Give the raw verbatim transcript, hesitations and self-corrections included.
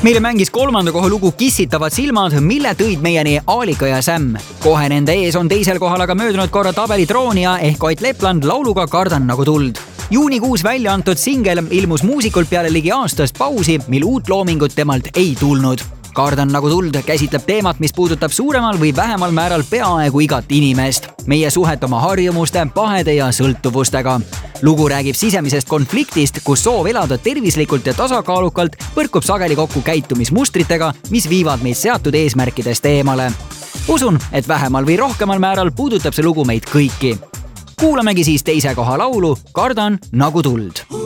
meile mängis kolmanda koha lugu Kissitavad silmad, mille tõid meieni Aalika ja Sämm. Kohe nende ees on teisel kohal aga möödunud korra tabeli troonija ehk Ott Lepland lauluga Kardan nagu tuld. Juunikuus välja antud singel ilmus muusikult peale ligi aastast pausi, mil uut loomingut temalt ei tulnud. Kardan nagu tuld käsitleb teemat, mis puudutab suuremal või vähemal määral peaaegu igat inimest. Meie suhet oma harjumuste, pahede ja sõltuvustega. Lugu räägib sisemisest konfliktist, kus soov elada tervislikult ja tasakaalukalt põrkub sageli kokku käitumismustritega, mis viivad meid seatud eesmärkidest eemale. Usun, et vähemal või rohkemal määral puudutab see lugu meid kõiki. Kuulamegi siis teise koha laulu Kardan nagu tuld.